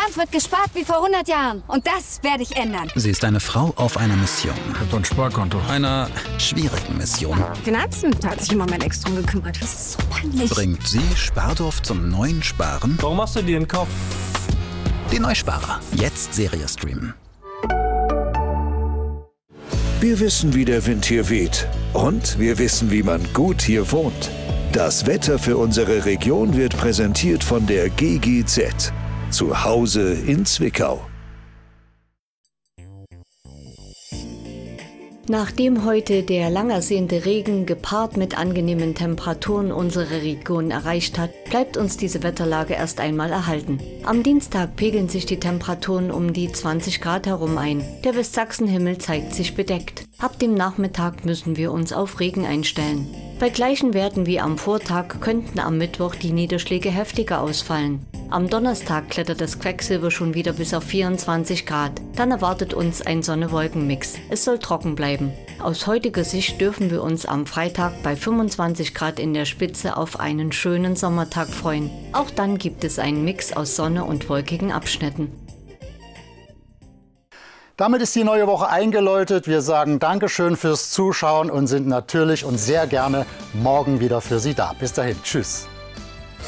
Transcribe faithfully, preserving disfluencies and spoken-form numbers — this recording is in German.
Land wird gespart wie vor hundert Jahren. Und das werde ich ändern. Sie ist eine Frau auf einer Mission. Ich hab doch ein Sparkonto. Einer schwierigen Mission. Finanzen, da hat sich immer mein Ex drum gekümmert. Das ist so peinlich. Bringt sie Spardorf zum neuen Sparen? Warum machst du dir den Kopf? Die Neusparer. Jetzt Serie streamen. Wir wissen, wie der Wind hier weht. Und wir wissen, wie man gut hier wohnt. Das Wetter für unsere Region wird präsentiert von der G G Z. Zu Hause in Zwickau. Nachdem heute der lang ersehnte Regen gepaart mit angenehmen Temperaturen unsere Region erreicht hat, bleibt uns diese Wetterlage erst einmal erhalten. Am Dienstag pegeln sich die Temperaturen um die zwanzig Grad herum ein. Der Westsachsenhimmel zeigt sich bedeckt. Ab dem Nachmittag müssen wir uns auf Regen einstellen. Bei gleichen Werten wie am Vortag könnten am Mittwoch die Niederschläge heftiger ausfallen. Am Donnerstag klettert das Quecksilber schon wieder bis auf vierundzwanzig Grad. Dann erwartet uns ein Sonne-Wolken-Mix. Es soll trocken bleiben. Aus heutiger Sicht dürfen wir uns am Freitag bei fünfundzwanzig Grad in der Spitze auf einen schönen Sommertag freuen. Auch dann gibt es einen Mix aus Sonne und wolkigen Abschnitten. Damit ist die neue Woche eingeläutet. Wir sagen Dankeschön fürs Zuschauen und sind natürlich und sehr gerne morgen wieder für Sie da. Bis dahin. Tschüss.